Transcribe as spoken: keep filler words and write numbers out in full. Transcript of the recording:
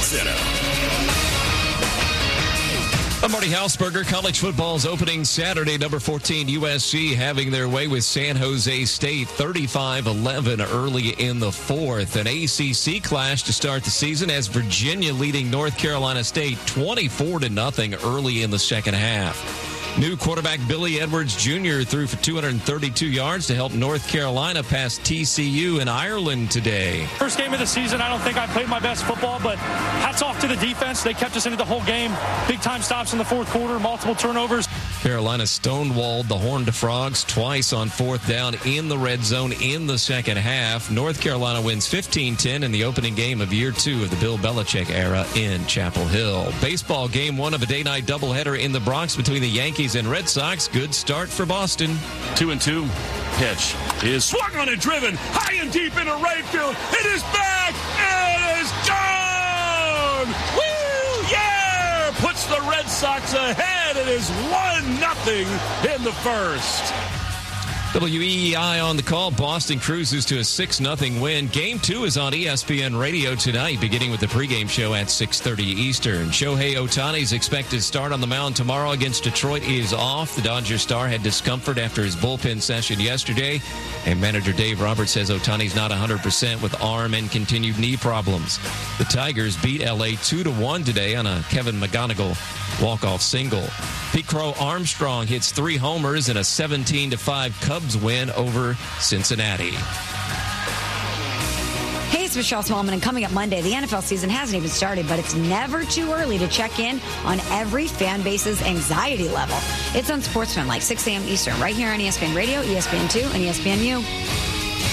Center. I'm Marty Hausberger. College football's opening Saturday. Number fourteen, U S C, having their way with San Jose State, thirty-five eleven early in the fourth. An A C C clash to start the season as Virginia leading North Carolina State twenty-four to nothing early in the second half. New quarterback Billy Edwards Junior threw for two hundred thirty-two yards to help North Carolina pass T C U in Ireland today. First game of the season, I don't think I played my best football, but hats off to the defense. They kept us into the whole game. Big time stops in the fourth quarter, multiple turnovers. Carolina stonewalled the Horned Frogs twice on fourth down in the red zone in the second half. North Carolina wins fifteen ten in the opening game of year two of the Bill Belichick era in Chapel Hill. Baseball game one of a day-night doubleheader in the Bronx between the Yankees and Red Sox. Good start for Boston. Two and two. Pitch is swung on and driven high and deep into right field. It is back. It is gone. Woo! Yeah! Puts the Red Sox ahead. It is one nothing in the first. W E E I on the call. Boston cruises to a six nothing win. Game two is on E S P N Radio tonight, beginning with the pregame show at six thirty Eastern. Shohei Ohtani's expected start on the mound tomorrow against Detroit is off. The Dodgers star had discomfort after his bullpen session yesterday, and manager Dave Roberts says Ohtani's not one hundred percent with arm and continued knee problems. The Tigers beat L A two to one today on a Kevin McGonigal walk-off single. Pete Crow Armstrong hits three homers in a seventeen to five Cubs win over Cincinnati. Hey, it's Michelle Smallman, and coming up Monday, the N F L season hasn't even started, but it's never too early to check in on every fan base's anxiety level. It's on SportsFan, like six a.m. Eastern, right here on E S P N Radio, E S P N two, and E S P N U.